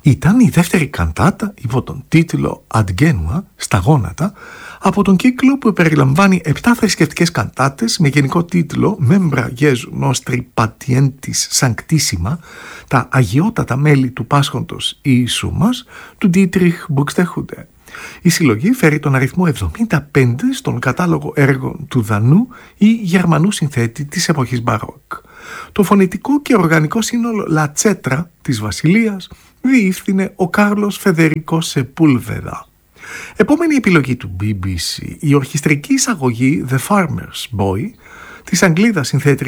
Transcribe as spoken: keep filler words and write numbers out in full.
Ήταν η δεύτερη καντάτα υπό τον τίτλο «Ad Genua», στα γόνατα, από τον κύκλο που περιλαμβάνει επτά θρησκευτικές καντάτες με γενικό τίτλο «Membra Jesu Nostri Patientis Sanctissima», τα αγιότατα μέλη του Πάσχοντος Ιησού μας, του Dietrich Buxtehude. Η συλλογή φέρει τον αριθμό εβδομήντα πέντε στον κατάλογο έργων του Δανού ή Γερμανού συνθέτη της εποχής Μπαρόκ. Το φωνητικό και οργανικό σύνολο «La Cetra» της Βασιλείας διεύθυνε ο Κάρλος Φεδερικό Σεπούλβεδα. Επόμενη επιλογή του μπι μπι σι, η ορχιστρική εισαγωγή «The Farmer's Boy» της Αγγλίδας συνθέτρια